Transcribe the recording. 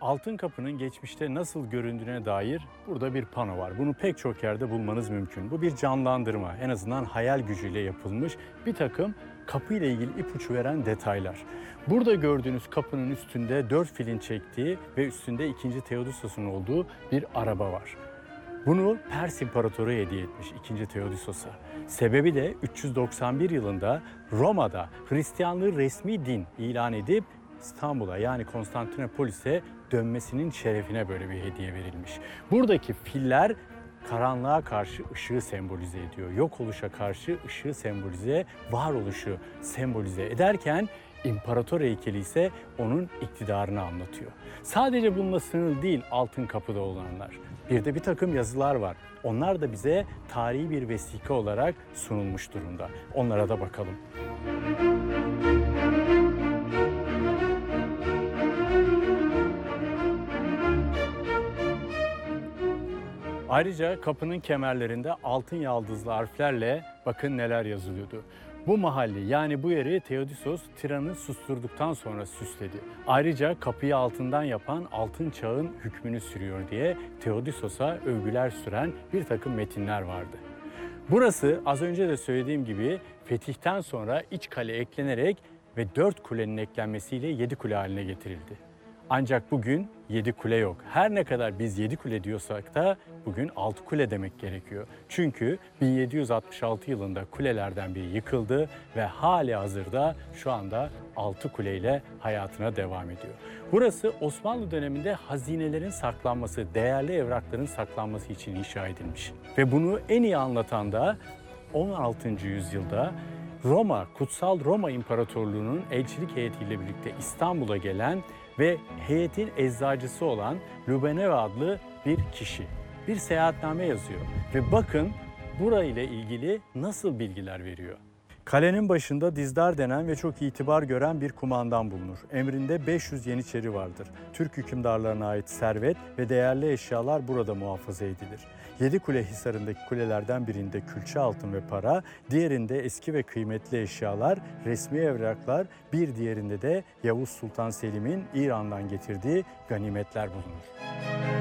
Altın Kapı'nın geçmişte nasıl göründüğüne dair burada bir pano var. Bunu pek çok yerde bulmanız mümkün. Bu bir canlandırma, en azından hayal gücüyle yapılmış bir takım kapı ile ilgili ipucu veren detaylar. Burada gördüğünüz kapının üstünde 4 filin çektiği ve üstünde 2. Theodosios'un olduğu bir araba var. Bunu Pers İmparatoru hediye etmiş 2. Theodosios'a. Sebebi de 391 yılında Roma'da Hristiyanlığı resmi din ilan edip İstanbul'a yani Konstantinopolis'e dönmesinin şerefine böyle bir hediye verilmiş. Buradaki filler karanlığa karşı ışığı sembolize ediyor. Yok oluşa karşı ışığı sembolize, varoluşu sembolize ederken imparator heykeli ise onun iktidarını anlatıyor. Sadece bununla sınırlı değil Altın Kapı'da olanlar. Bir de bir takım yazılar var. Onlar da bize tarihi bir vesika olarak sunulmuş durumda. Onlara da bakalım. Ayrıca kapının kemerlerinde altın yaldızlı harflerle bakın neler yazılıyordu. Bu mahalli yani bu yeri Theodosios tiranı susturduktan sonra süsledi. Ayrıca kapıyı altından yapan altın çağın hükmünü sürüyor diye Theodosios'a övgüler süren bir takım metinler vardı. Burası az önce de söylediğim gibi fetihten sonra iç kale eklenerek ve 4 kulenin eklenmesiyle 7 kule haline getirildi. Ancak bugün 7 kule yok. Her ne kadar biz 7 kule diyorsak da bugün 6 kule demek gerekiyor. Çünkü 1766 yılında kulelerden biri yıkıldı ve hali hazırda şu anda 6 kuleyle hayatına devam ediyor. Burası Osmanlı döneminde hazinelerin saklanması, değerli evrakların saklanması için inşa edilmiş. Ve bunu en iyi anlatan da 16. yüzyılda Kutsal Roma İmparatorluğu'nun elçilik heyetiyle birlikte İstanbul'a gelen ve heyetin eczacısı olan Lübbeneva adlı bir kişi. Bir seyahatname yazıyor ve bakın burayla ilgili nasıl bilgiler veriyor. Kalenin başında Dizdar denen ve çok itibar gören bir kumandan bulunur. Emrinde 500 yeniçeri vardır. Türk hükümdarlarına ait servet ve değerli eşyalar burada muhafaza edilir. Yedikule Hisarı'ndaki kulelerden birinde külçe altın ve para, diğerinde eski ve kıymetli eşyalar, resmi evraklar, bir diğerinde de Yavuz Sultan Selim'in İran'dan getirdiği ganimetler bulunur.